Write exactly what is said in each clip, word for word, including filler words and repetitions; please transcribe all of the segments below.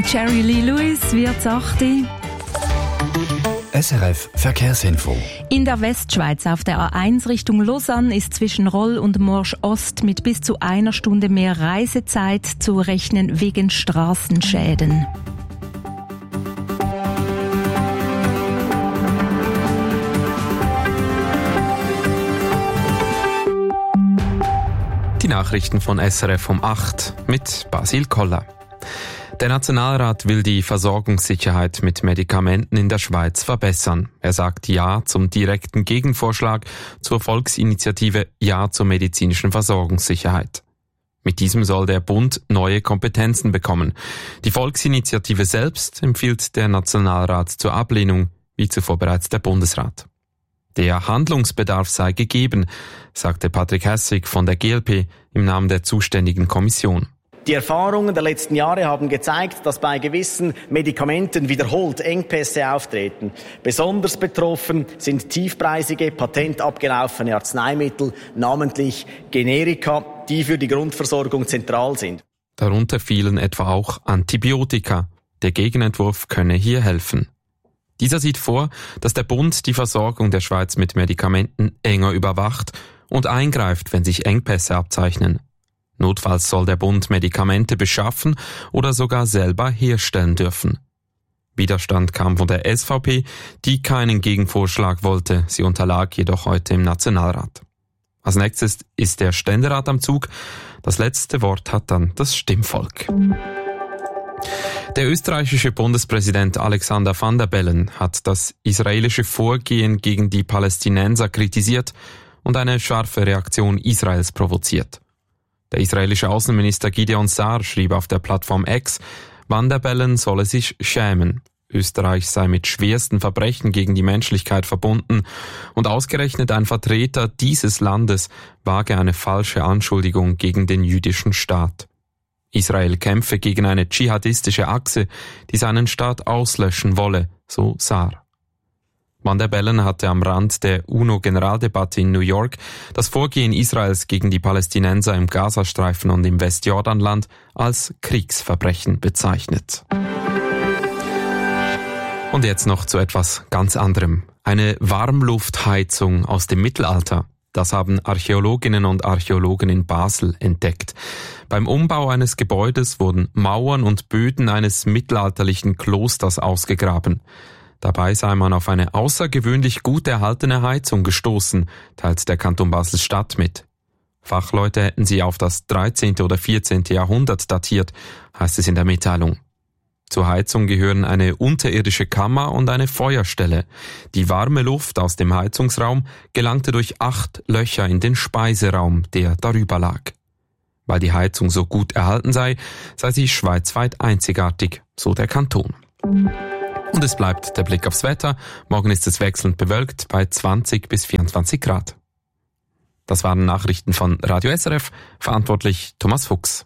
Jerry Lee Lewis wird achte. S R F Verkehrsinfo. In der Westschweiz auf der A eins Richtung Lausanne ist zwischen Roll und Morsch Ost mit bis zu einer Stunde mehr Reisezeit zu rechnen wegen Straßenschäden. Die Nachrichten von S R F um acht mit Basil Koller. Der Nationalrat will die Versorgungssicherheit mit Medikamenten in der Schweiz verbessern. Er sagt Ja zum direkten Gegenvorschlag zur Volksinitiative Ja zur medizinischen Versorgungssicherheit. Mit diesem soll der Bund neue Kompetenzen bekommen. Die Volksinitiative selbst empfiehlt der Nationalrat zur Ablehnung, wie zuvor bereits der Bundesrat. Der Handlungsbedarf sei gegeben, sagte Patrick Hässig von der G L P im Namen der zuständigen Kommission. Die Erfahrungen der letzten Jahre haben gezeigt, dass bei gewissen Medikamenten wiederholt Engpässe auftreten. Besonders betroffen sind tiefpreisige, patentabgelaufene Arzneimittel, namentlich Generika, die für die Grundversorgung zentral sind. Darunter fielen etwa auch Antibiotika. Der Gegenentwurf könne hier helfen. Dieser sieht vor, dass der Bund die Versorgung der Schweiz mit Medikamenten enger überwacht und eingreift, wenn sich Engpässe abzeichnen. Notfalls soll der Bund Medikamente beschaffen oder sogar selber herstellen dürfen. Widerstand kam von der S V P, die keinen Gegenvorschlag wollte. Sie unterlag jedoch heute im Nationalrat. Als nächstes ist der Ständerat am Zug. Das letzte Wort hat dann das Stimmvolk. Der österreichische Bundespräsident Alexander Van der Bellen hat das israelische Vorgehen gegen die Palästinenser kritisiert und eine scharfe Reaktion Israels provoziert. Der israelische Außenminister Gideon Saar schrieb auf der Plattform X, Van der Bellen solle sich schämen. Österreich sei mit schwersten Verbrechen gegen die Menschlichkeit verbunden und ausgerechnet ein Vertreter dieses Landes wage eine falsche Anschuldigung gegen den jüdischen Staat. Israel kämpfe gegen eine dschihadistische Achse, die seinen Staat auslöschen wolle, so Saar. Van der Bellen hatte am Rand der UNO-Generaldebatte in New York das Vorgehen Israels gegen die Palästinenser im Gazastreifen und im Westjordanland als Kriegsverbrechen bezeichnet. Und jetzt noch zu etwas ganz anderem. Eine Warmluftheizung aus dem Mittelalter. Das haben Archäologinnen und Archäologen in Basel entdeckt. Beim Umbau eines Gebäudes wurden Mauern und Böden eines mittelalterlichen Klosters ausgegraben. Dabei sei man auf eine außergewöhnlich gut erhaltene Heizung gestoßen, teilt der Kanton Basel-Stadt mit. Fachleute hätten sie auf das dreizehnte oder vierzehnte Jahrhundert datiert, heißt es in der Mitteilung. Zur Heizung gehören eine unterirdische Kammer und eine Feuerstelle. Die warme Luft aus dem Heizungsraum gelangte durch acht Löcher in den Speiseraum, der darüber lag. Weil die Heizung so gut erhalten sei, sei sie schweizweit einzigartig, so der Kanton. Und es bleibt der Blick aufs Wetter. Morgen ist es wechselnd bewölkt bei zwanzig bis vierundzwanzig Grad. Das waren Nachrichten von Radio S R F, verantwortlich Thomas Fuchs.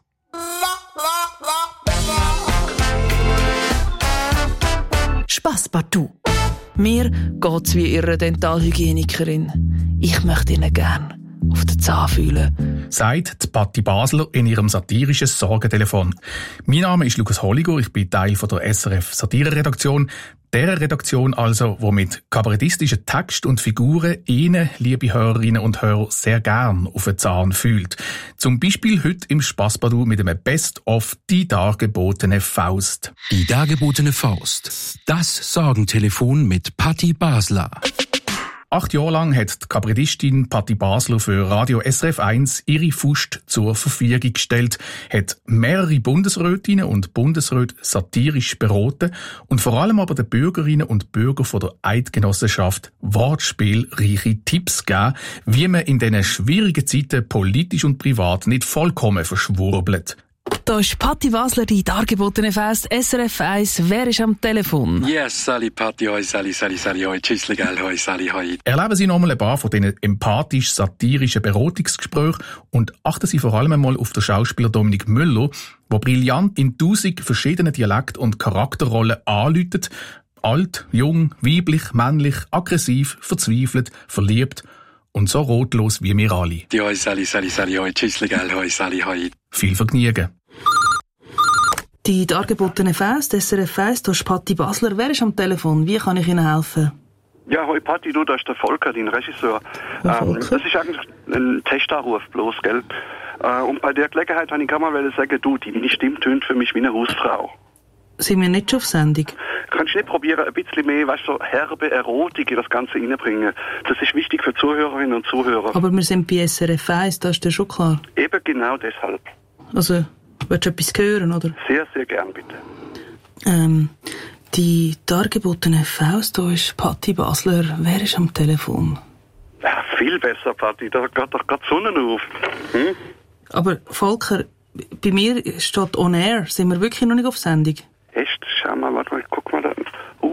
Spass partout. Mir geht's wie ihre Dentalhygienikerin. Ich möchte ihnen gern auf den Zahn fühlen, sagt Patti Basler in ihrem satirischen Sorgentelefon. Mein Name ist Lukas Holliger, ich bin Teil von der S R F Satire-Redaktion. Der Redaktion also, die mit kabarettistischen Text und Figuren Ihnen, liebe Hörerinnen und Hörer, sehr gern auf den Zahn fühlt. Zum Beispiel heute im Spassbadu mit einem Best-of «Die dargebotene Faust». Die dargebotene Faust. Das Sorgentelefon mit Patti Basler. Acht Jahre lang hat die Kabarettistin Patti Basler für Radio S R F eins ihre Faust zur Verfügung gestellt, hat mehrere Bundesrätinnen und Bundesräte satirisch beraten und vor allem aber den Bürgerinnen und Bürgern von der Eidgenossenschaft wortspielreiche Tipps gegeben, wie man in diesen schwierigen Zeiten politisch und privat nicht vollkommen verschwurbelt. Da ist Patti Basler, die dargebotene Faust, S R F eins. Wer ist am Telefon? Yes, Sally, Patti, hoi, Sally, Sally, Sally, hoi, tschüssli, gell, hoi, Sally, hoi. Erleben Sie nochmal ein paar von diesen empathisch-satirischen Beratungsgesprächen und achten Sie vor allem einmal auf den Schauspieler Dominik Müller, der brillant in tausend verschiedenen Dialekt- und Charakterrollen anläutet. Alt, jung, weiblich, männlich, aggressiv, verzweifelt, verliebt und so rotlos wie wir alle. Die hoi, Sally, Sally, Sally, hoi, tschüssli, gell, hoi, Sally, hoi. Viel Vergnügen. Die dargebotene Faust, S R F Faust, da ist Patti Basler. Wer ist am Telefon? Wie kann ich Ihnen helfen? Ja, hoi Patti, du, da ist der Volker, dein Regisseur. Ähm, das ist eigentlich ein Testanruf bloß, gell? Äh, und bei der Gelegenheit wollte ich gerne mal sagen, du, deine Stimme tönt für mich wie eine Hausfrau. Sind wir nicht schon auf Sendung? Kannst du nicht probieren, ein bisschen mehr, weißt du, so herbe Erotik in das Ganze reinbringen? Das ist wichtig für Zuhörerinnen und Zuhörer. Aber wir sind bei S R F eins, das ist dir schon klar. Eben genau deshalb. Also, willst du etwas hören, oder? Sehr, sehr gern, bitte. Ähm, die dargebotene Faust, da ist Patti Basler. Wer ist am Telefon? Ja, viel besser, Patti. Da geht doch gerade die Sonne auf. Hm? Aber, Volker, bei mir steht on air. Sind wir wirklich noch nicht auf Sendung? Echt? Schau mal, warte mal, ich guck